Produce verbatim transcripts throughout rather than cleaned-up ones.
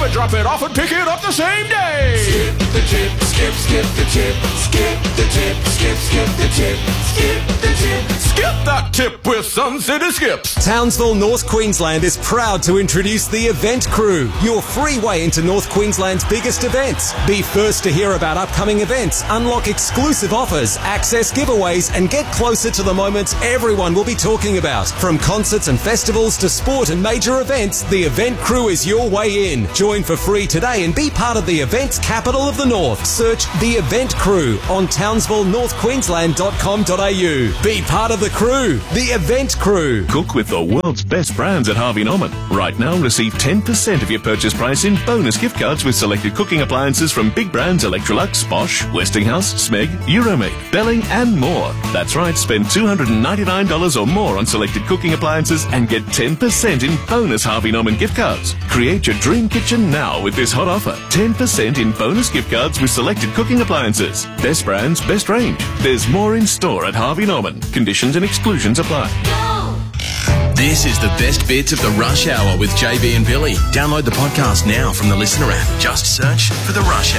could drop it off and pick it up the same day. Skip the chip, skip, skip the chip, skip the chip, skip, skip the chip, skip the chip. Skip that tip with Sun City Skips. Townsville, North Queensland is proud to introduce the Event Crew, your free way into North Queensland's biggest events. Be first to hear about upcoming events, unlock exclusive offers, access giveaways, and get closer to the moments everyone will be talking about. From concerts and festivals to sport and major events, the Event Crew is your way in. Join for free today and be part of the events capital of the North. Search The Event Crew on townsville north queensland dot com dot a u. Be part of the crew, The Event Crew. Cook with the world's best brands at Harvey Norman. Right now, receive ten percent of your purchase price in bonus gift cards with selected cooking appliances from big brands Electrolux, Bosch, Westinghouse, Smeg, Euromate, Belling and more. That's right, spend two hundred ninety-nine dollars or more on selected cooking appliances and get ten percent in bonus Harvey Norman gift cards. Create your dream kitchen now with this hot offer. ten percent in bonus gift cards with selected cooking appliances. Best brands, best range. There's more in store at Harvey Norman. Conditions and exclusions apply. This is the best bits of the Rush Hour with J B and Billy. Download the podcast now from the Listener app. Just search for the Rush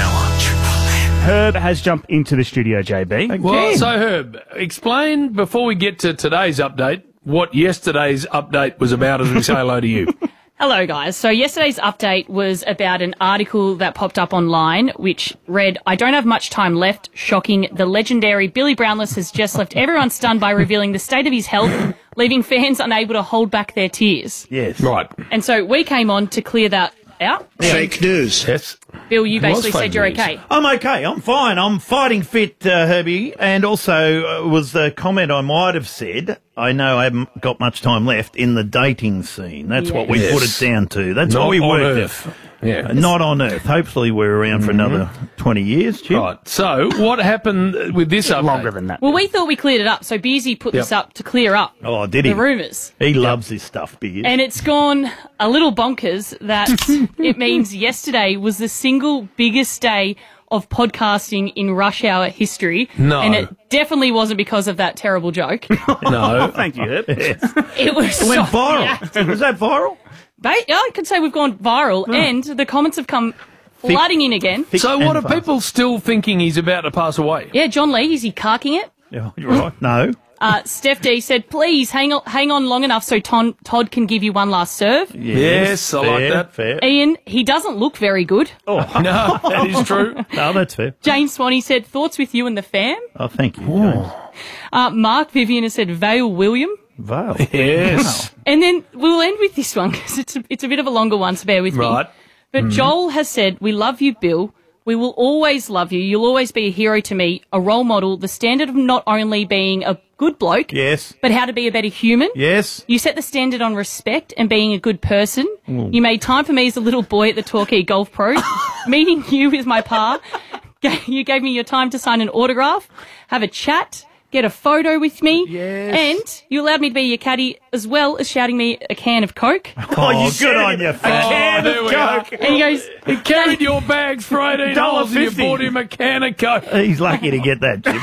Hour. Herb has jumped into the studio, J B. Again. Well, so Herb, explain before we get to today's update what yesterday's update was about as we say hello to you. Hello, guys. So yesterday's update was about an article that popped up online which read, I don't have much time left. Shocking. The legendary Billy Brownless has just left everyone stunned by revealing the state of his health, leaving fans unable to hold back their tears. Yes. Right. And so we came on to clear that out. Fake news. Yes. Bill, you basically said you're news. okay. I'm okay. I'm fine. I'm fighting fit, uh, Herbie. And also uh, was the comment I might have said, I know I haven't got much time left in the dating scene. That's Yes. what we Yes. put it down to. That's Not what we on worked Earth. it. Yeah. Uh, Not on Earth. Hopefully we're around for another twenty years, Jim. Right. So what happened with this update? Longer than that. Well, we thought we cleared it up, so Beersy put this Yep. up to clear up Oh, did he? the rumours. He loves this stuff, Beard. And it's gone a little bonkers that it means yesterday was the single biggest day of podcasting in Rush Hour history. No. And it definitely wasn't because of that terrible joke. No. Thank you, Herb. It was It went so- yeah. viral. Was that viral? Ba- yeah, I could say we've gone viral, and the comments have come flooding in again. Thick So and what are fast. people still thinking he's about to pass away? Yeah, John Lee, is he carking it? Yeah, you're right. No. Uh, Steph D said, please hang on, hang on long enough so Ton- Todd can give you one last serve. Yes, I like fair, that. Fair. Ian, he doesn't look very good. No, that is true. No, that's fair. Jane Swanee said, thoughts with you and the fam. Oh, thank you, James. Uh, Mark Vivian has said, Vale William. Vale. Yes. And then we'll end with this one because it's a, it's a bit of a longer one, so bear with me. Right. But Joel has said, we love you, Bill. We will always love you. You'll always be a hero to me, a role model, the standard of not only being a good bloke, Yes. but how to be a better human. Yes. You set the standard on respect and being a good person. You made time for me as a little boy at the Torquay Golf Pro. Meeting you with my pa. You gave me your time to sign an autograph, have a chat, get a photo with me. Yes. And you allowed me to be your caddy as well as shouting me a can of Coke. Oh, you good on you, fat. Oh, there we are. And he goes, He carried your bags for eighteen dollars and you fifty. bought him a can of Coke. He's lucky to get that, Jim.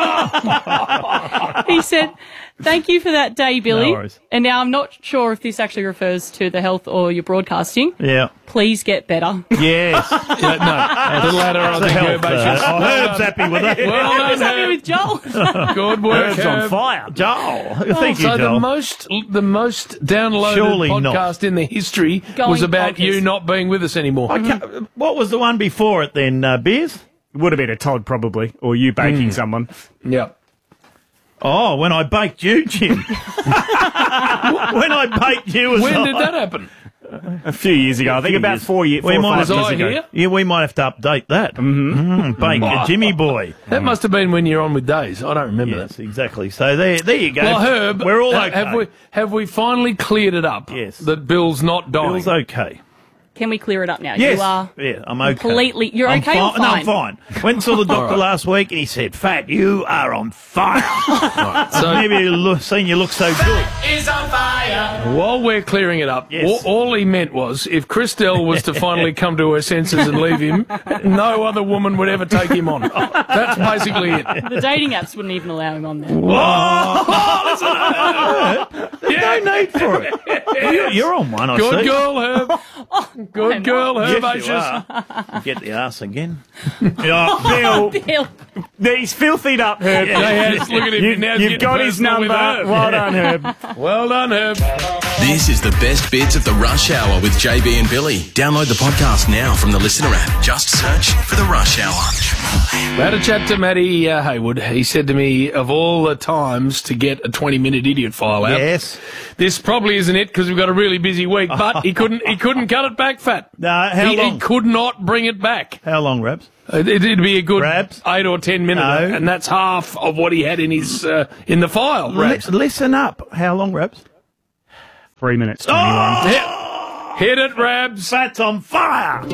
he said, thank you for that day, Billy. No worries. And now I'm not sure if this actually refers to the health or your broadcasting. Yeah. Please get better. Yes. Yeah, no, the latter I The think health, Herb uh, should- oh, Herb's happy with that. Well I was done, happy Herb. with Joel. Good work, Herb's on Herb. fire. Joel. Thank you, So the Joel. most the most downloaded Surely podcast not. in the history Going was about bonkers. you not being with us anymore. I can't- what was the one before it then, uh, Beers? Would have been a Todd, probably, or you baking someone. Yeah. Oh, when I baked you, Jim. when I baked you as When well. did that happen? A few years ago. I think few about years. four, year, four We or might five Was years I ago. here? Yeah, we might have to update that. Mm-hmm. Bake the Jimmy boy. That must have been when you're on with Days. I don't remember Yes, that. exactly. So there, there you go. Well, Herb, we're all ha- okay. have we have we finally cleared it up? Yes. That Bill's not dying. Bill's okay. Can we clear it up now? Yes. You are yeah, I'm okay. completely. You're I'm okay or fi- No, I'm fine? fine. Went and saw the doctor right. last week and he said, Fat, you are on fire. So I've never lo- seen you look so good. Is on fire. While we're clearing it up, Yes. all, all he meant was if Christelle was to finally come to her senses and leave him, no other woman would ever take him on. That's basically it. The dating apps wouldn't even allow him on there. No need for it. You- You're on one, I Good see. girl, Herb. Good girl, Yes, you Herbaceous. are. Get the arse again. Oh, Bill, Bill. he's filthied up, Herb. Yes, look at him. You, Now he's you've getting got his personal with number. Herb. Well done, Herb. Well done, Herb. This is the best bits of the Rush Hour with J B and Billy. Download the podcast now from the Listener app. Just search for the Rush Hour. I had a chat to Matty uh, Haywood. He said to me, of all the times to get a twenty-minute idiot file out, Yes. this probably isn't it because we've got a really busy week. But he couldn't. He couldn't cut it back, Fat. No, how he, long? he could not bring it back. How long, Rabs? It, it'd be a good Rabs? eight or ten minutes, No. and that's half of what he had in his uh, in the file. Rabs. Li- listen up. How long, Rabs? Three minutes, twenty-one. Hit, hit it, Rabs. Fat's on fire.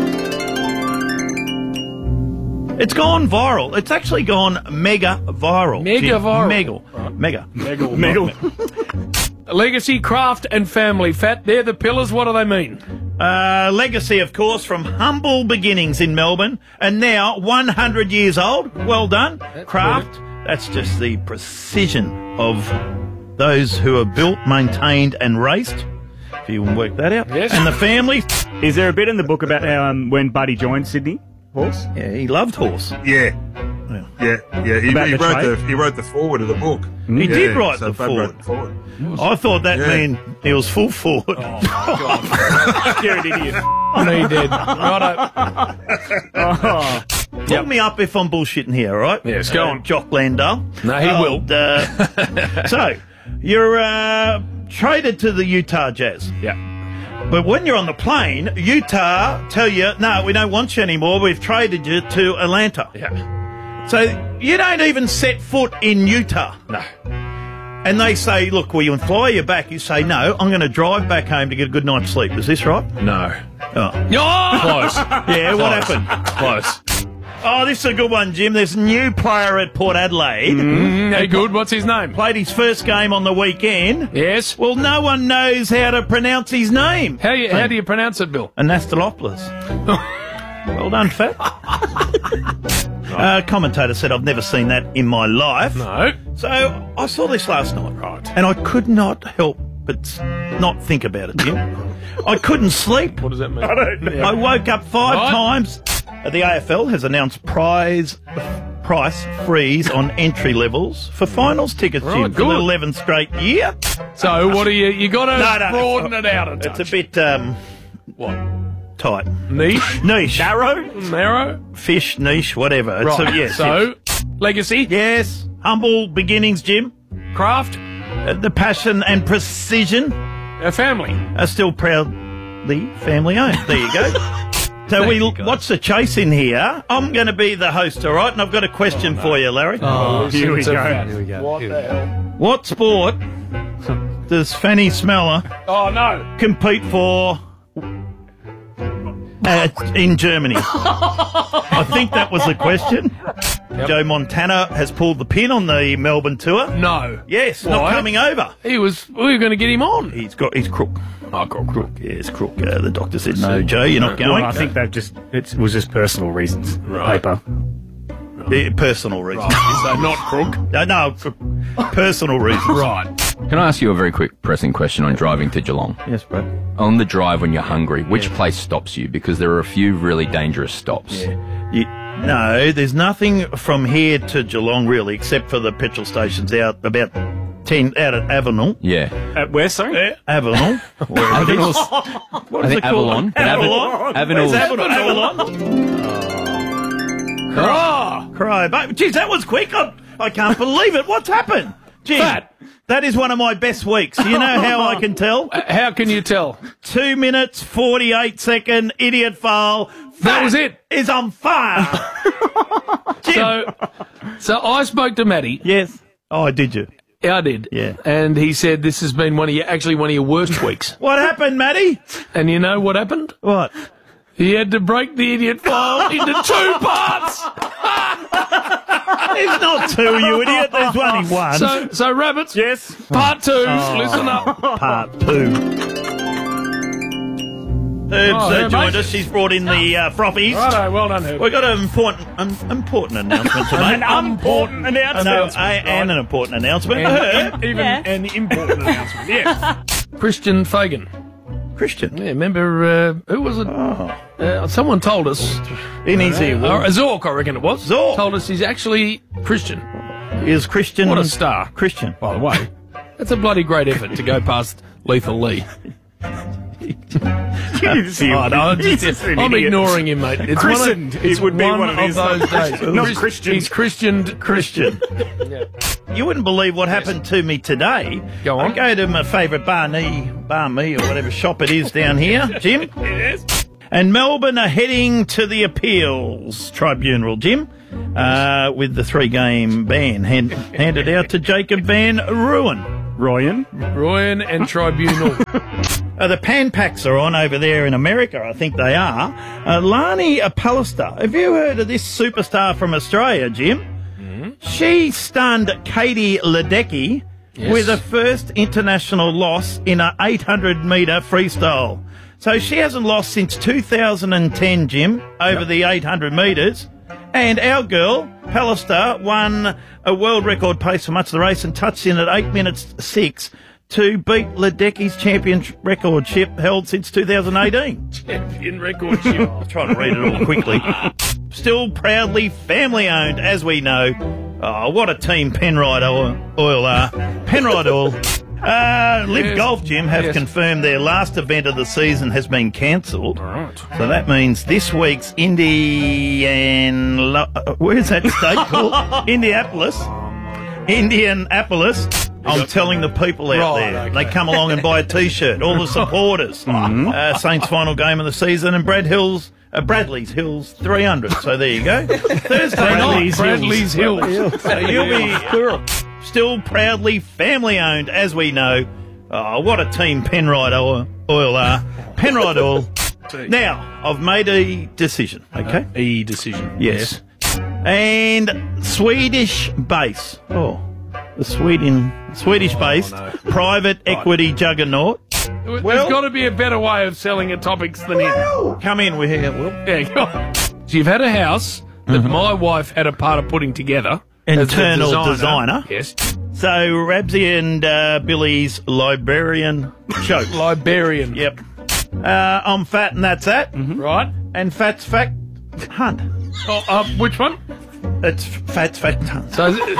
It's gone viral. It's actually gone mega viral. Mega Jim. viral. Mega. Mega. Medal. Legacy, craft, and family. Fat. They're the pillars. What do they mean? Uh, legacy, of course, from humble beginnings in Melbourne, and now one hundred years old. Well done. Craft, that's just the precision of those who are built, maintained, and raced. If you can work that out. Yes. And the family, Is there a bit in the book about how um, when Buddy joined Sydney? Horse? yeah, he loved horse. Yeah. Yeah, yeah. He, About he the wrote trade? the he wrote the forward of the book. He Yeah, did write so the Bud forward. wrote the forward. I thought that Yeah. meant he was full forward. You're an idiot. No, he did. Righto. Oh. Pull me up if I'm bullshitting here, all right? Yes, go Uh, on. Jock Landale. No, he will. Old, uh, so, you're uh, traded to the Utah Jazz. Yeah. But when you're on the plane, Utah tell you, no, we don't want you anymore. We've traded you to Atlanta. Yeah. So you don't even set foot in Utah. No. And they say, look, will you fly you back? You say, no, I'm going to drive back home to get a good night's sleep. Is this right? No. Oh. Oh! Close. Yeah, what happened? Close. Oh, this is a good one, Jim. There's a new player at Port Adelaide. Mm, hey, good. What's his name? Played his first game on the weekend. Yes. Well, no one knows how to pronounce his name. How you, how do you pronounce it, Bill? Anastalopoulos. Well done, Fat. uh, commentator said, I've never seen that in my life. No. So I saw this last night, right? And I could not help but s- not think about it, Jim. I couldn't sleep. What does that mean? I don't know. I woke up five Right. times. Uh, The A F L has announced prize price freeze on entry levels for finals tickets, Right, Jim, for the good. eleventh straight year. So what do you? You got to No, no, broaden it out a It's touch. a bit um, What? tight. Niche. Niche. Narrow? Narrow. Fish, niche, whatever. It's Right. a, yes, so legacy. yes. Yes. Humble beginnings, Jim. Craft. Uh, the passion and precision A family. are still proudly family owned. There you go. So we what's the chase in here? I'm going to be the host, all right? And I've got a question for you, Larry. Oh, Here we it's a go. fat. What the hell? What sport does Fanny Smeller Oh no. compete for uh, in Germany? I think that was the question. Joe Montana has pulled the pin on the Melbourne tour. No. Yes, not Why? coming over. He was. We were going to get him on. He's got he's crook. Oh, crook, crook. Yes, crook. Uh, the doctor said no, Joe, you're not Well, going. I think that just it was just personal reasons. Right. Paper. Yeah, personal reasons. So not crook. No, no, for personal reasons. Right. Can I ask you a very quick pressing question on driving to Geelong? Yes, bro. On the drive when you're hungry, which place stops you? Because there are a few really dangerous stops. You, no, there's nothing from here to Geelong really, except for the petrol stations out about ten out at Avenel. Yeah. At where, sorry? Avenel. Wherever it is. What I is think it called? Avalon. Avalon. Avenel. Where's Avenel? Avalon. Oh. Cry, but geez, that was quick. I, I can't believe it. What's happened? Gee, Fat. that is one of my best weeks. You know how I can tell? How can you tell? Two minutes, forty-eight second idiot file. That Fat was it. Is on fire. Jim. So, so I spoke to Matty. Yes. Oh, did you? Yeah, I did. Yeah. And he said this has been one of your, actually one of your worst weeks. What happened, Matty? And you know what happened? What? He had to break the idiot file into two parts. There's not two, you idiot. There's only one. So, so rabbits. Yes. Part two. Listen up. Part two. Herb's Oh, uh, yeah, joined mate. us. She's brought in the uh, frothies. Righto, well done, Herb. We've got an important, an important announcement to make. An important announcement. No, a, and an important announcement. And, Herb, and even Yeah. an important announcement. Yes. Christian Fagan. Christian. Yeah, remember, uh, who was it? Uh, someone told us. In his ear. Uh, Zork, I reckon it was. Zork. Told us he's actually Christian. Is Christian. What a star. Christian. By the way, that's a bloody great effort to go past Lethal Lee. Oh, no, I'm, just, I'm ignoring him, mate. It's Christened, one of, it's it would be one one of of his- those days. Not Chris- Christian. He's Christianed Christian. You wouldn't believe what happened to me today. Go on. I go to my favourite bar me, bar me, or whatever shop it is down here, Jim. Yes. And Melbourne are heading to the appeals tribunal, Jim, uh, with the three-game ban hand, handed out to Jacob Van Ruin. Ryan. Royan and Tribunal. Uh, the Pan Packs are on over there in America, I think they are. Uh, Lani Apallister. Have you heard of this superstar from Australia, Jim? Mm-hmm. She stunned Katie Ledecky Yes. with her first international loss in an eight hundred metre freestyle. So she hasn't lost since two thousand ten, Jim, over the eight hundred metres. And our girl, Pallister, won a world record pace for much of the race and touched in at eight minutes six to beat Ledecky's champion recordship held since two thousand eighteen. Champion recordship. I'll try to read it all quickly. Still proudly family-owned, as we know. Oh, what a team Penrite Oil, oil are. Penrite Oil. Uh, Live Yes. Golf, Jim, have Yes. confirmed their last event of the season has been cancelled. All right. So that means this week's Indian... uh, Where's that state called? Indianapolis. Indianapolis. I'm telling the people out Right, there. okay. They come along and buy a T-shirt. All the supporters. uh, Saints' final game of the season, and Brad Hills... Uh, Bradley's Hills three hundred. So there you go. Thursday Bradley's, night. Bradley's Hills. So you'll be still proudly family-owned, as we know. Oh, what a team Penrite Oil, oil are. Penrite Oil. Now, I've made a decision, okay? E decision. Yes. And Swedish base. Oh, the Sweden, Swedish based no. private equity juggernaut. There's Well- got to be a better way of selling a topics than in. Come in, we're here, Will. Yeah, go on. So you've had a house that my wife had a part of putting together. as the Internal designer. Yes. So, Rabsy and uh, Billy's librarian joke. Librarian. Yep. Uh, I'm fat and that's that. Right. And fat's fact hunt. Oh, uh, which one? It's fat's fact hunt. So, is it-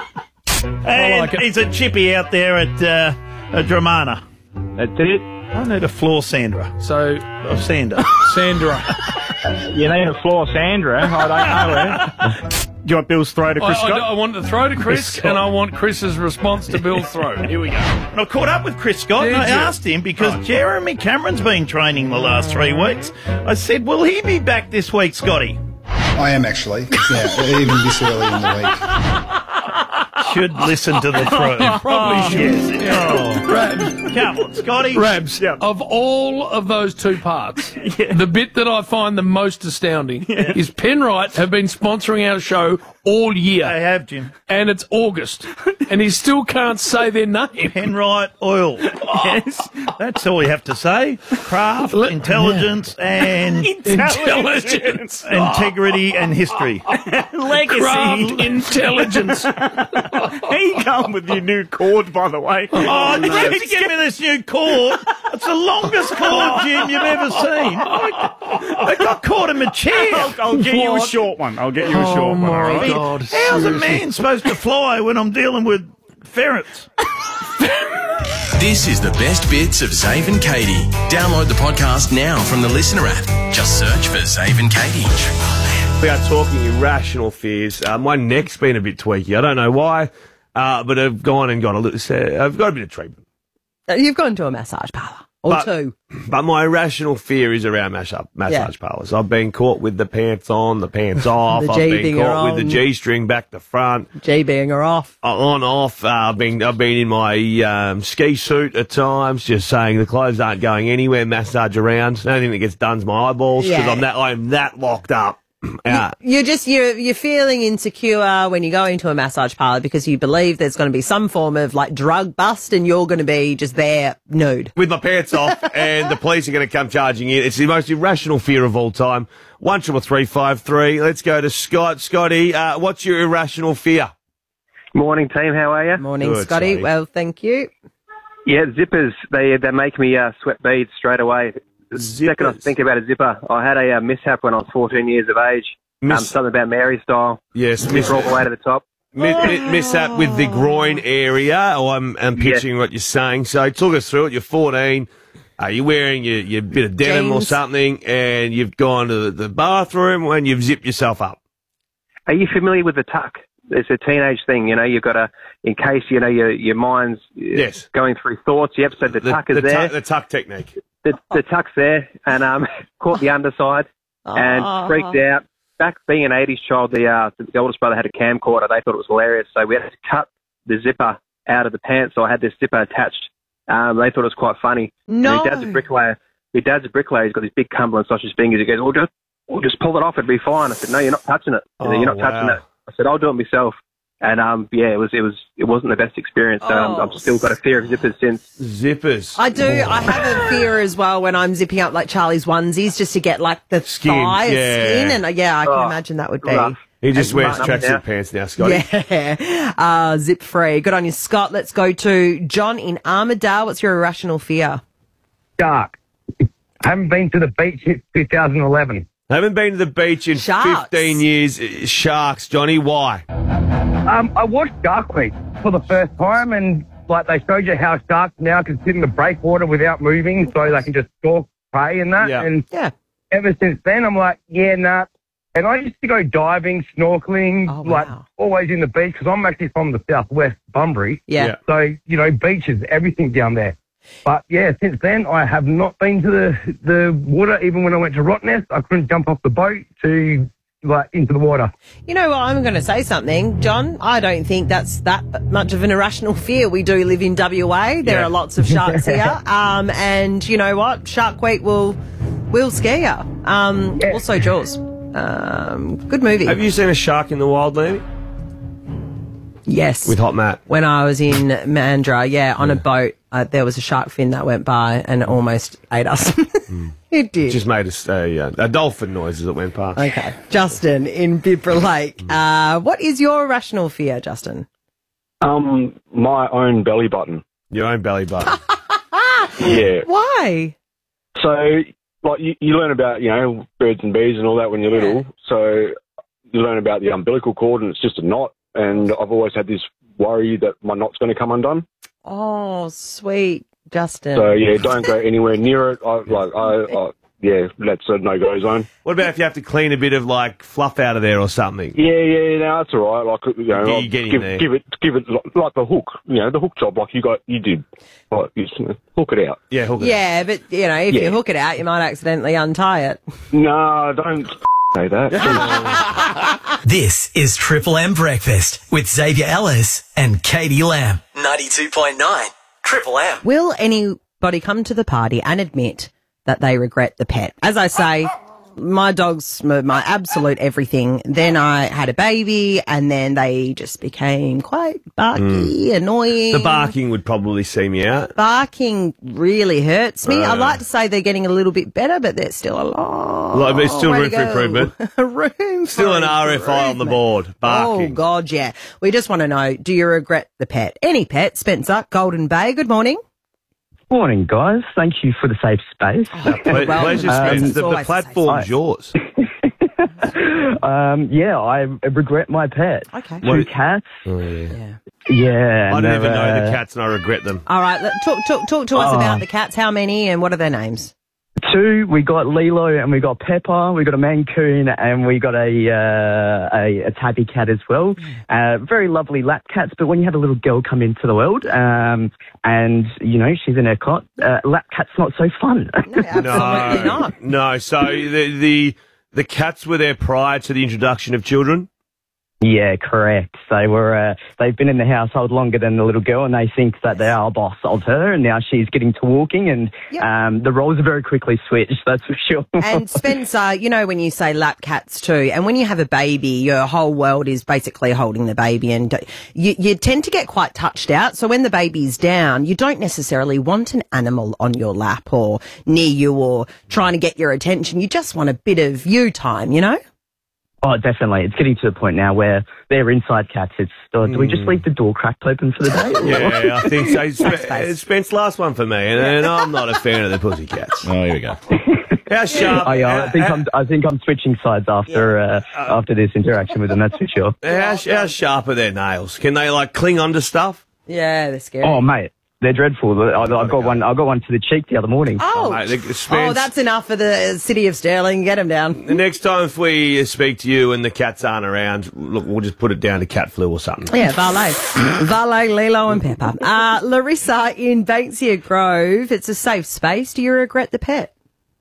And like it. he's a chippy out there at uh, at Dramana. That's it. I need a floor Sandra. so Of Sander. Sandra. You need a floor Sandra. I don't know her. Do you want Bill's throw to I, Chris I, Scott? I want to throw to Chris, Scott. and I want Chris's response to Bill's throw. Here we go. And I caught up with Chris Scott and Did I you? asked him because Right. Jeremy Cameron's been training the last three weeks. I said, will he be back this week, Scotty? I am actually. Yeah, even this early in the week. Should listen to the throw. Probably should. Yes. Oh. Rabs, Come on, Scotty. Rabs Yeah. of all of those two parts, the bit that I find the most astounding is Penrite have been sponsoring our show all year, I have, Jim. and it's August, and he still can't say their name. Penrite Oil. Yes. That's all you have to say. Craft, Let- intelligence, and Intelligence. integrity and history. Legacy. Craft intelligence. He come with your new cord, by the way. Oh, you have to get me this new cord. It's the longest cord, Jim, you've ever seen. I, I got caught in my chair. I'll, I'll get you a What? short one. I'll get you a Oh, short one. my all right? God. How's a man supposed to fly when I'm dealing with ferrets? This is the best bits of Zave and Katie. Download the podcast now from the Listener app. Just search for Zave and Katie. We are talking irrational fears. Uh, my neck's been a bit tweaky. I don't know why, uh, but I've gone and got a little. Uh, I've got a bit of treatment. Uh, You've gone to a massage parlour or But- two. But my irrational fear is around mash up, massage parlours. I've been caught with the pants on, the pants off. The I've been G-binger caught with on. the G-string back to front. G-being her off. Uh, On, off. Uh, I've been, I've been in my um, ski suit at times, just saying the clothes aren't going anywhere. Massage around. The only thing that gets done's my eyeballs because Yeah. I'm that, I'm that locked up. Uh, You're just you're you're feeling insecure when you go into a massage parlour because you believe there's going to be some form of like drug bust, and you're going to be just there nude with my pants off, and the police are going to come charging in. It's the most irrational fear of all time. One triple three five three. Let's go to Scott. Scotty, uh, what's your irrational fear? Morning, team. How are you? Morning, Good, Scotty. Scotty. Well, thank you. Yeah, zippers. They they make me uh, sweat beads straight away. The second I think about a zipper, I had a uh, mishap when I was fourteen years of age. Miss- um, something about Mary style. Yes, zipper miss- all the way to the top. Miss, miss that with the groin area. Oh, I'm, I'm picturing what you're saying. So talk us through it. You're fourteen. Are you wearing your, your bit of denim or Jeans. something, and you've gone to the, the bathroom and you've zipped yourself up? Are you familiar with the tuck? It's a teenage thing, you know. You've got to, in case you know your your mind's uh, Yes. going through thoughts. Yep. So the, The, tuck is the, there. tuck, the tuck technique. the, the tuck's there, and um, caught the underside and Aw. freaked out. Back being an eighties child, the, uh, the oldest brother had a camcorder. They thought it was hilarious, so we had to cut the zipper out of the pants. So I had this zipper attached. Um, they thought it was quite funny. No. And my dad's a bricklayer. My dad's a bricklayer. He's got these big Cumberland sausage fingers. He goes, "Well, just, we'll just pull it off. It'd be fine." I said, "No, you're not touching it. Oh, you're not touching wow. it." I said, "I'll do it myself." And um, yeah, it was it was it wasn't the best experience. So um, Oh. I've still got a fear of zippers since. Zippers. I do. I have a fear as well when I'm zipping up like Charlie's onesies just to get like the Skin, thigh yeah. skin, and uh, yeah, I can Oh, imagine that would be. rough. He just And wears rough. tracksuit pants now, Scotty. Yeah, uh, zip free. Good on you, Scott. Let's go to John in Armidale. What's your irrational fear? Shark. I haven't been to the beach since two thousand eleven. Haven't been to the beach in Sharks. fifteen years. Uh, Sharks, Johnny. Why? Um, I watched Shark Week for the first time, and like they showed you how sharks now can sit in the breakwater without moving, so they can just stalk prey and that. Yeah. And Yeah. ever since then, I'm like, yeah, nah. And I used to go diving, snorkeling, Oh, like wow. always in the beach because I'm actually from the southwest, Bunbury. Yeah. Yeah. So you know, beaches, everything down there. But yeah, since then I have not been to the the water. Even when I went to Rottnest, I couldn't jump off the boat to like into the water. You know what? I'm going to say something, John. I don't think that's that much of an irrational fear. We do live in W A. There Yeah. are lots of sharks here. Um, and you know what? Shark Week will will scare you. Um, Yeah. Also, Jaws. Um, good movie. Have you seen a shark in the wild, Maybe Yes. with Hot Matt? When I was in Mandurah, yeah, on a boat, uh, there was a shark fin that went by and it almost ate us. It did. Just made us a, uh, a dolphin noise as it went past. Okay. Justin in Bibra Lake. Uh, what is your irrational fear, Justin? Um, my own belly button. Your own belly button. Yeah. Why? So, like, you, you learn about, you know, birds and bees and all that when you're little. So, you learn about the umbilical cord and it's just a knot. And I've always had this worry that my knot's going to come undone. Oh, sweet, Justin. So, yeah, don't go anywhere near it. I, like, I, I, yeah, that's a no-go zone. What about if you have to clean a bit of, like, fluff out of there or something? Yeah, yeah, no, that's all right. Like, you know, You I'll get in give, there. give it, give it like, like the hook. You know, the hook job, like you got, you did. Like, you just hook it out. Yeah, hook it Yeah, but, you know, if Yeah. you hook it out, you might accidentally untie it. No, don't say that. This is Triple M Breakfast with Xavier Ellis and Katie Lamb. ninety-two point nine Triple M. Will anybody come to the party and admit that they regret the pet? As I say, my dog's my, my absolute everything. Then I had a baby and then they just became quite barky, annoying. The barking would probably see me out. Barking really hurts me. Uh. I'd like to say they're getting a little bit better, but there's still a lot. Like, there's still way room to for go. improvement. room Still for an R F I on the improvement. board. Barking. Oh, God, yeah. We just want to know, do you regret the pet? Any pet? Spencer, Golden Bay, good morning. Morning, guys. Thank you for the safe space. Ple- pleasure, Spence. the, the platform's yours. um, yeah, I regret my pet. Okay. Two What- cats. Oh, yeah. Yeah. I and don't even they're, know the uh, cats and I regret them. All right, let, talk, talk, talk to us Oh. about the cats. How many and what are their names? Two, we got Lilo and we got Pepper, we got a Mancoon and we got a uh, a, a tabby cat as well. Uh, very lovely lap cats, but when you have a little girl come into the world um, and, you know, she's in her cot, uh, lap cat's not so fun. Absolutely not. No, so the, the the cats were there prior to the introduction of children? Yeah, correct. They were, uh, they've been in the household longer than the little girl, and they think that they are boss of her, and now she's getting to walking, and Yep. um, the roles are very quickly switched, that's for sure. And Spencer, you know when you say lap cats too, and when you have a baby, your whole world is basically holding the baby, and you, you tend to get quite touched out. So when the baby's down, you don't necessarily want an animal on your lap or near you or trying to get your attention. You just want a bit of you time, you know? Oh, definitely. It's getting to the point now where they're inside cats. It's, uh, do we just leave the door cracked open for the day? Yeah, I think so. Sp- Spence, last one for me, and, and I'm not a fan of the Pussycats. Oh, here we go. How sharp? Oh, yeah, I think I'm, I think I'm switching sides after uh, after this interaction with them. That's for sure. How, how sharp are their nails? Can they like cling onto stuff? Yeah, they're scary. Oh, mate, they're dreadful. I, I got one. I got one to the cheek the other morning. Oh, mate, the- the oh, Spence- that's enough for the city of Stirling. Get them down. The next time if we speak to you and the cats aren't around, look, we'll just put it down to cat flu or something. Yeah, Valet. Valet, Lilo and Pepper. Uh, Larissa in Banksia Grove. It's a safe space. Do you regret the pet?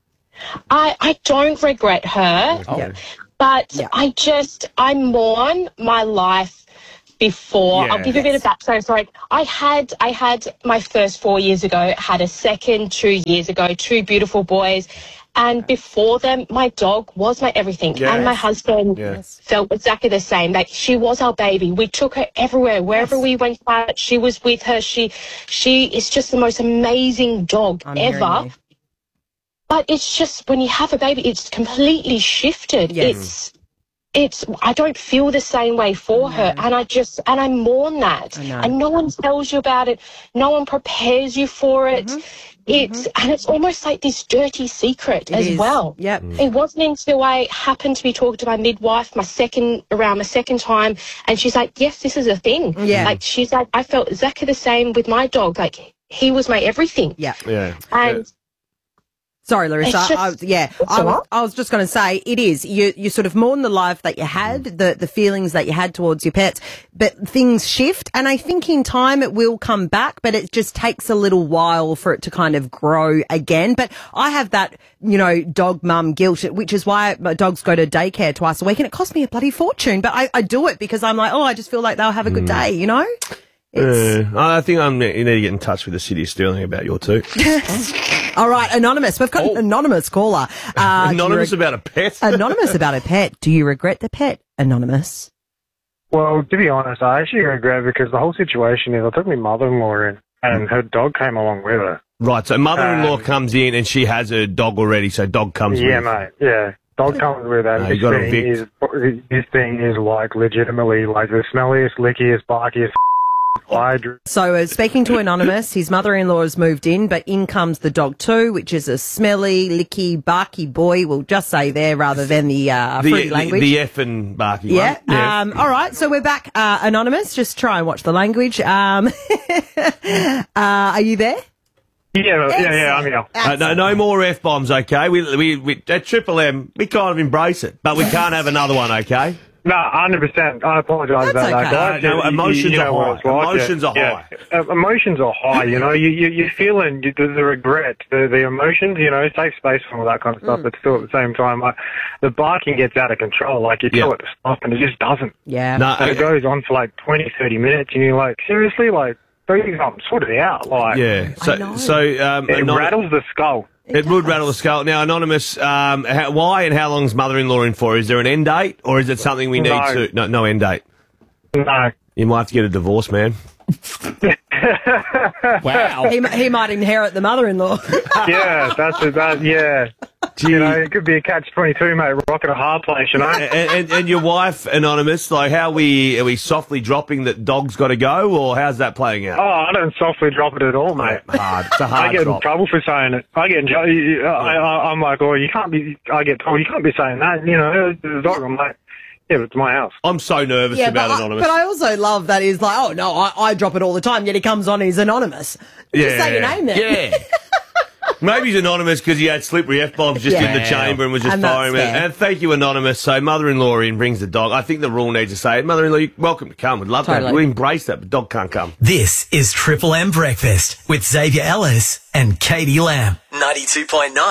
I, I don't regret her, Yeah. but I just, I mourn my life before. Yeah. I'll give you a bit of backstory. Sorry. I had, I had my first four years ago, had a second two years ago, two beautiful boys. And before them, my dog was my everything. Yes. And my husband Yes. felt exactly the same. Like, she was our baby. We took her everywhere. Wherever we went, out, she was with her. She, she is just the most amazing dog I'm hearing ever. you. But it's just, when you have a baby, it's completely shifted. Yes. It's, it's, I don't feel the same way for her. And I just, and I mourn that. I know. And no one tells you about it. No one prepares you for it. It's, and it's almost like this dirty secret It as is. well. Yep. It wasn't until I happened to be talking to my midwife, my second, around my second time, and she's like, yes, this is a thing. Yeah. Like, she's like, I felt exactly the same with my dog. Like, he was my everything. Yeah. Yeah. And, Sorry, Larissa. It's just- I, was- yeah, It's I, all was- right. I was just going to say it is. You you sort of mourn the life that you had, the the feelings that you had towards your pets, but things shift, and I think in time it will come back, but it just takes a little while for it to kind of grow again. But I have that, you know, dog mum guilt, which is why my dogs go to daycare twice a week, and it costs me a bloody fortune. But I, I do it because I'm like, oh, I just feel like they'll have a good day, you know. Uh, I think I'm, you need to get in touch with the city of Stirling about your two. All right, anonymous. We've got an anonymous caller. Uh, do you Anonymous reg- about a pet. Anonymous about a pet. Do you regret the pet? Anonymous. Well, to be honest, I actually regret it because the whole situation is I took my mother-in-law in and her dog came along with her. Right, so mother-in-law Um, comes in and she has a dog already, so dog comes yeah, with. mate. Yeah, dog comes with her. No, this, you gotta thing is, this thing is like legitimately like the smelliest, lickiest, barkiest. I drew. So, uh, speaking to Anonymous, his mother-in-law has moved in, but in comes the dog too, which is a smelly, licky, barky boy. We'll just say there rather than the uh, The, fruity the, language. the F and Barky yeah. one. Um, all right. So we're back. Uh, Anonymous, just try and watch the language. Um, uh, are you there? Yeah, yeah, yeah, I'm here. Uh, no, no more F bombs, okay? We, we, we at Triple M, we kind of embrace it, but we can't have another one, okay? No, one hundred percent. I apologise about that, guys. No, no, You- emotions you know are what high. it's like. Emotions Yeah, are yeah. high. Uh, emotions are high, you know. You, you, you're feeling the, the regret, the, the emotions, you know, safe space and all that kind of stuff, Mm. but still at the same time, like, the barking gets out of control. Like, you tell Yeah. it to stop and it just doesn't. Yeah. No, and it goes on for like twenty, thirty minutes and you're like, seriously? Like, do something, sort it out. Like, Yeah. So, so um, it Anon- rattles the skull. It would rattle the skull. Now, Anonymous, um, how, why and how long's mother-in-law in for? Is there an end date, or is it something we need No. to? No, no end date. No. You might have to get a divorce, man. Wow. He, he might inherit the mother-in-law. Yeah, that's it. That, yeah. You know, it could be a catch twenty-two, mate. Rock at a hard place, you know. and, and, and your wife, Anonymous, like, how are we, are we softly dropping that dog's got to go, or how's that playing out? Oh, I don't softly drop it at all, mate. Hard. It's a hard I get drop. in trouble for saying it. I get in trouble. I, I, I'm like, oh, you can't be. I get told you can't be saying that. You know, the dog. I'm like, yeah, but it's my house. I'm so nervous Yeah, about but I, Anonymous. but I also love that he's like, oh no, I, I drop it all the time. Yet he comes on, he's anonymous. Just say your name then. Yeah. Maybe he's anonymous because he had slippery F-bombs just Yeah. in the chamber and was just And that's firing it. fair. And thank you, Anonymous. So mother-in-law in brings the dog. I think the rule needs to say it. Mother-in-law, you're welcome to come. We'd love Totally. that. We embrace that, but dog can't come. This is Triple M Breakfast with Xavier Ellis and Katie Lamb. ninety-two point nine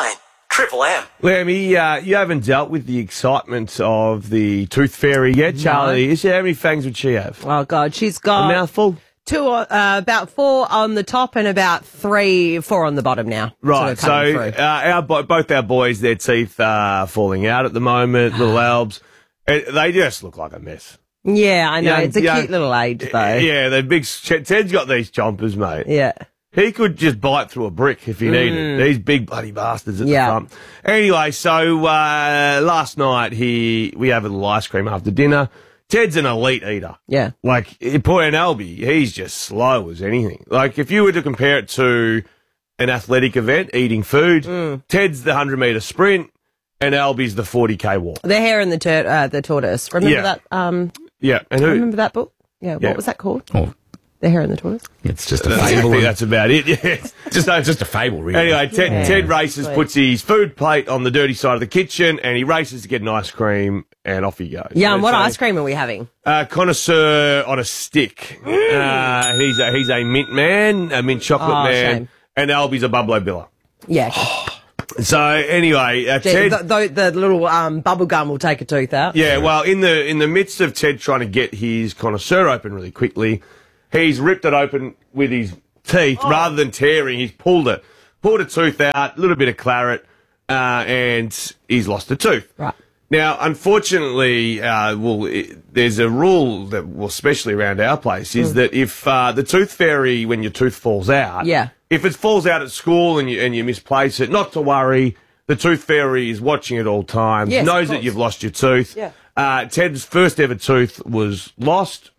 Triple M. Lammy, uh, you haven't dealt with the excitement of the Tooth Fairy yet, Charlie. Is there, how many fangs would she have? Oh, God, she's got... A mouthful? Two, uh, about four on the top and about three, four on the bottom now. Right, so Sort of uh, our bo- both our boys, their teeth are falling out at the moment, little Albs. Uh, They just look like a mess. Yeah, I know. Young- it's a young- cute little age, though. Yeah, the big... Ted's got these chompers, mate. Yeah. He could just bite through a brick if he needed. Mm. These big bloody bastards at Yeah. the front. Anyway, so uh, last night he we have a little ice cream after dinner. Ted's an elite eater. Yeah. Like, poor Albie, he's just slow as anything. Like, if you were to compare it to an athletic event, eating food, Mm. Ted's the one hundred metre sprint and Albie's the forty K walk. The Hare and the, tur- uh, the Tortoise. Remember Yeah. that? Um, Yeah. And who? remember that book? Yeah. What Yeah. was that called? Oh. The Hare and the Tortoise? It's just a That's, I fable. think that's about it. Yeah. just, no, it's just a fable, really. Anyway, Ted, Yeah. Ted races, Sweet. puts his food plate on the dirty side of the kitchen, and he races to get an ice cream, and off he goes. Yeah, and what So, ice cream are we having? Uh, connoisseur on a stick. Uh, he's a he's a mint man, a mint chocolate Oh, man, shame. and Albie's a Bublo Billa. Yeah. okay. So anyway, uh, Gee, Ted. the, the, the little um, bubble gum will take a tooth out. Yeah, well, in the in the midst of Ted trying to get his connoisseur open really quickly, he's ripped it open with his teeth Oh. rather than tearing. He's pulled it, pulled a tooth out, a little bit of claret, uh, and he's lost a tooth. Right. Now, unfortunately, uh, well, it, there's a rule that, well, especially around our place, is Mm. that if uh, the tooth fairy, when your tooth falls out, Yeah. if it falls out at school and you and you misplace it, not to worry. The tooth fairy is watching at all times, Yes, of knows that course. you've lost your tooth. Yeah. Uh, Ted's first ever tooth was lost.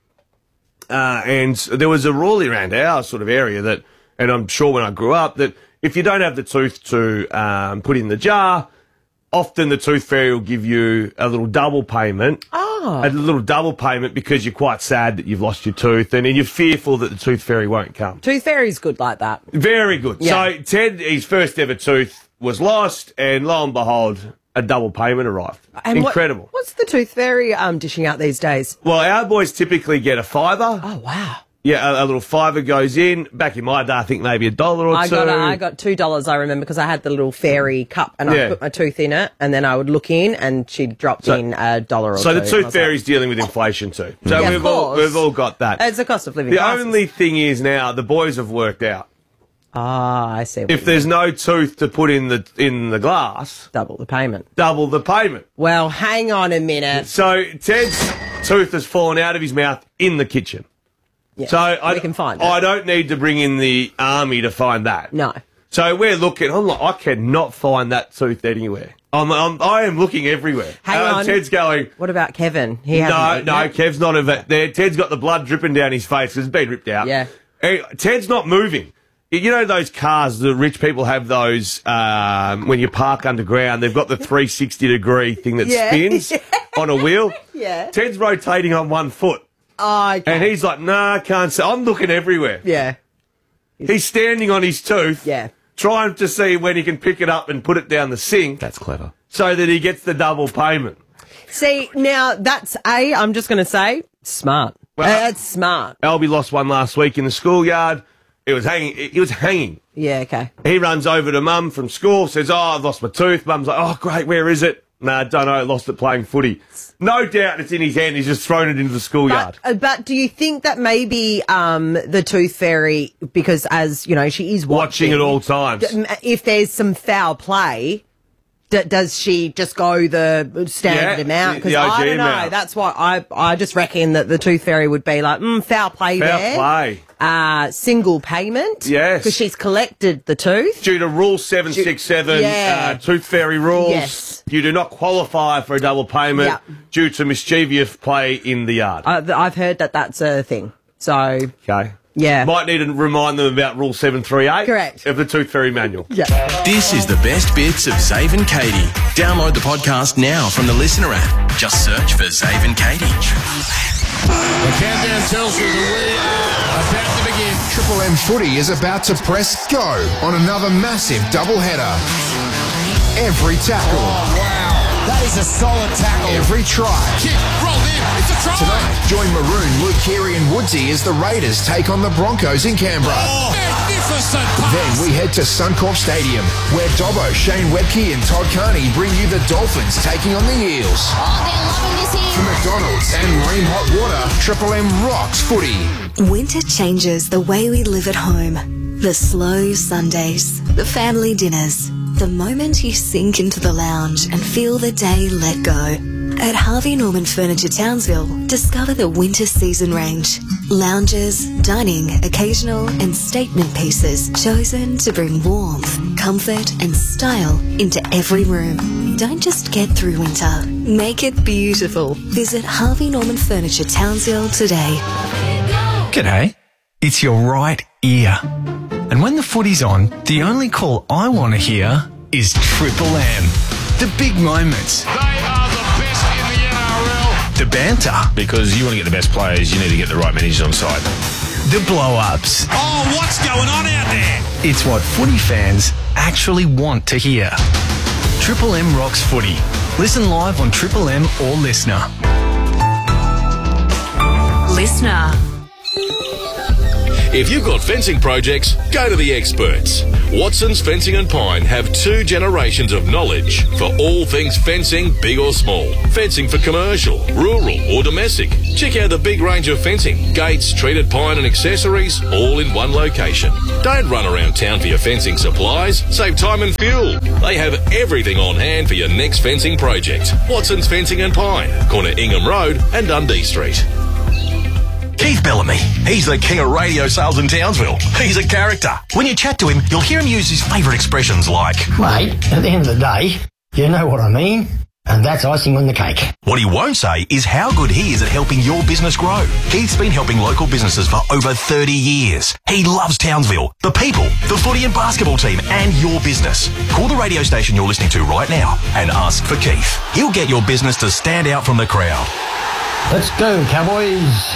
Uh, and there was a rule around our sort of area that, and I'm sure when I grew up, that if you don't have the tooth to um, put in the jar, often the tooth fairy will give you a little double payment. Oh. A little double payment because you're quite sad that you've lost your tooth and then you're fearful that the tooth fairy won't come. Tooth Fairy's good like that. Very good. Yeah. So Ted, his first ever tooth was lost, and lo and behold, a double payment arrived. And what- Incredible. what's the Tooth Fairy um, dishing out these days? Well, our boys typically get a fiver. Oh, wow. Yeah, a, a little fiver goes in. Back in my day, I think maybe a dollar or I two. got a, I got two dollars. I remember because I had the little fairy cup and Yeah. I put my tooth in it, and then I would look in, and she'd drop So- in a dollar or So two. the and I tooth was fairy's dealing with inflation too. So Yeah, of we've all course. we've all got that. like, it's a cost of living. The crisis. only thing is now the boys have worked out. Ah, I see. What If you there's no tooth to put in the in the glass, double the payment. Double the payment. Well, hang on a minute. So Ted's tooth has fallen out of his mouth in the kitchen. Yeah, so I we can find it. I don't need to bring in the army to find that. No. So we're looking. I'm like, I cannot find that tooth anywhere. I'm, I'm I am looking everywhere. Hang Uh, on. Ted's going. What about Kevin? He No, hasn't no, eaten it? Kev's not a vet there. Ted's got the blood dripping down his face because it's been ripped out. Yeah. Anyway, Ted's not moving. You know those cars, the rich people have those, um, when you park underground, they've got the three sixty degree thing that Yeah. spins on a wheel. Yeah. Ted's rotating on one foot. Oh, okay. And he's like, nah, I can't see. I'm looking everywhere. Yeah. He's standing on his tooth. Yeah. Trying to see when he can pick it up and put it down the sink. That's clever. So that he gets the double payment. See, now that's A, I'm just going to say, smart. Well, Uh, that's smart. Albie lost one last week in the schoolyard. It was hanging. It was hanging. Yeah, okay. He runs over to Mum from school, says, oh, I've lost my tooth. Mum's like, oh, great, where is it? Nah, don't know, lost it playing footy. No doubt it's in his hand. He's just thrown it into the schoolyard. Uh, but do you think that maybe um, the Tooth Fairy, because as, you know, she is watching. Watching at all times. d- If there's some foul play, d- does she just go the standard Yeah, amount? the- Because the O G I don't know. amount. That's why I, I just reckon that the Tooth Fairy would be like, mm, foul play Foul there. play. Uh, single payment. Yes. Because she's collected the tooth. Due to Rule seven six seven, Yeah. uh, Tooth Fairy rules, Yes. you do not qualify for a double payment Yeah. due to mischievous play in the yard. Uh, th- I've heard that that's a thing. So, Okay. yeah. Might need to remind them about Rule seven three eight. Correct. Of the Tooth Fairy manual. Yeah. This is the best bits of Zave and Katie. Download the podcast now from the Listener app. Just search for Zave and Katie. The countdown tells you that we are about to begin. Triple M Footy is about to press go on another massive doubleheader. Every tackle, Wow. That is a solid tackle. Every try. Kick, roll in, it's a try. Tonight, join Maroon, Luke Keary and Woodsy as the Raiders take on the Broncos in Canberra. Oh, magnificent pass. Then we head to Suncorp Stadium, where Dobbo, Shane Webke and Todd Carney bring you the Dolphins taking on the Eels. Oh, they're loving this here. For McDonald's and Lane Hot Water, Triple M rocks footy. Winter changes the way we live at home. The slow Sundays, the family dinners, the moment you sink into the lounge and feel the day let go. At Harvey Norman Furniture Townsville, discover the winter season range. Lounges, dining, occasional and statement pieces chosen to bring warmth, comfort and style into every room. Don't just get through winter, make it beautiful. Visit Harvey Norman Furniture Townsville today. G'day. It's your right ear. And when the footy's on, the only call I want to hear is Triple M. The big moments. They are the best in the N R L. The banter. Because you want to get the best players, you need to get the right managers on side. The blow-ups. Oh, what's going on out there? It's what footy fans actually want to hear. Triple M rocks footy. Listen live on Triple M or Listener. Listener. If you've got fencing projects, go to the experts. Watson's Fencing and Pine have two generations of knowledge for all things fencing, big or small. Fencing for commercial, rural or domestic. Check out the big range of fencing, gates, treated pine and accessories, all in one location. Don't run around town for your fencing supplies. Save time and fuel. They have everything on hand for your next fencing project. Watson's Fencing and Pine, corner Ingham Road and Dundee Street. Keith Bellamy. He's the king of radio sales in Townsville. He's a character. When you chat to him, you'll hear him use his favourite expressions like, Mate, at the end of the day, you know what I mean? And that's icing on the cake. What he won't say is how good he is at helping your business grow. Keith's been helping local businesses for over thirty years. He loves Townsville, the people, the footy and basketball team, and your business. Call the radio station you're listening to right now and ask for Keith. He'll get your business to stand out from the crowd. Let's go, Cowboys.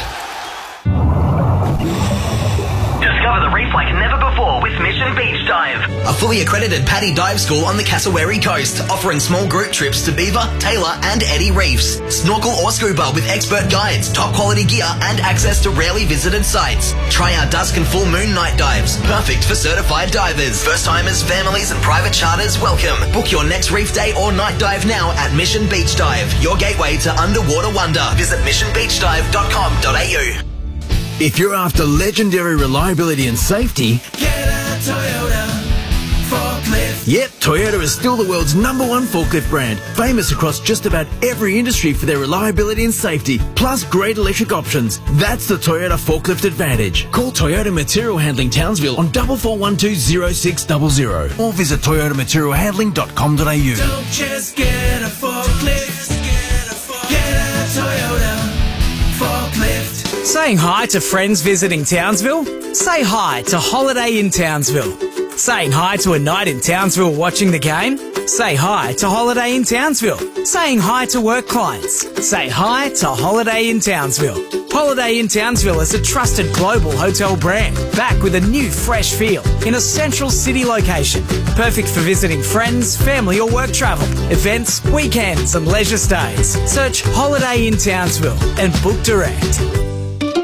Discover the reef like never before with Mission Beach Dive. A fully accredited PADI dive school on the Cassowary coast, offering small group trips to Beaver, Taylor and Eddie Reefs. Snorkel or scuba with expert guides, top quality gear and access to rarely visited sites. Try our dusk and full moon night dives, perfect for certified divers. First timers, families and private charters welcome. Book your next reef day or night dive now at Mission Beach Dive, your gateway to underwater wonder. Visit mission beach dive dot com dot a u. If you're after legendary reliability and safety, Get a Toyota forklift. yep, Toyota is still the world's number one forklift brand, famous across just about every industry for their reliability and safety, plus great electric options. That's the Toyota Forklift Advantage. Call Toyota Material Handling Townsville on four four one two zero six zero zero or visit toyota material handling dot com dot a u. Don't just get a forklift. Get a Toyota forklift. Saying hi to friends visiting Townsville? Say hi to Holiday in Townsville. Saying hi to a night in Townsville watching the game? Say hi to Holiday in Townsville. Saying hi to work clients? Say hi to Holiday in Townsville. Holiday in Townsville is a trusted global hotel brand, back with a new fresh feel in a central city location. Perfect for visiting friends, family or work travel, events, weekends and leisure stays. Search Holiday in Townsville and book direct.